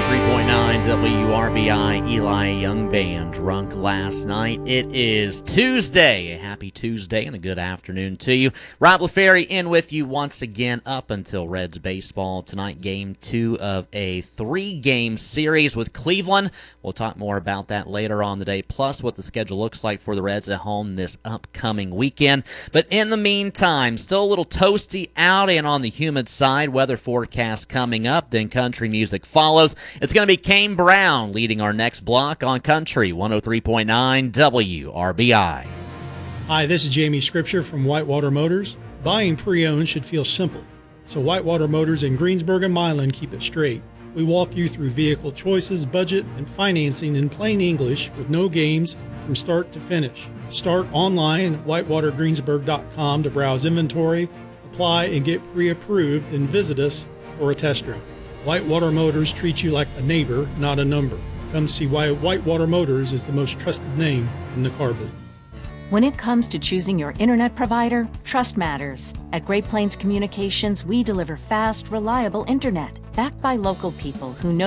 103.9 WRBI, Eli Young Band, drunk last night. It is Tuesday. A happy Tuesday and a good afternoon to you. Rob LaFerry in with you once again up until Reds baseball tonight. Game 2 of a 3-game series with Cleveland. We'll talk more about that later on today, plus what the schedule looks like for the Reds at home this upcoming weekend. But in the meantime, still a little toasty out and on the humid side. Weather forecast coming up, then country music follows. It's going to be Kane Brown leading our next block on Country 103.9 WRBI. Hi, this is Jamie Scripture from Whitewater Motors. Buying pre-owned should feel simple, so Whitewater Motors in Greensburg and Milan keep it straight. We walk you through vehicle choices, budget, and financing in plain English with no games from start to finish. Start online at whitewatergreensburg.com to browse inventory, apply, and get pre-approved, and visit us for a test drive. Whitewater Motors treats you like a neighbor, not a number. Come see why Whitewater Motors is the most trusted name in the car business. When it comes to choosing your internet provider, trust matters. At Great Plains Communications, we deliver fast, reliable internet, backed by local people who know